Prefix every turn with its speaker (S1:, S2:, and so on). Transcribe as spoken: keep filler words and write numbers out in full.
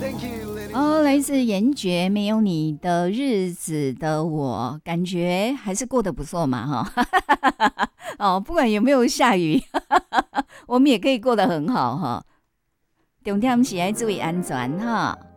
S1: 哦，来自严爵，没有你的日子的我，感觉还是过得不错嘛，哈。哦，不管有没有下雨，我们也可以过得很好哈。重点是要注意安全哈。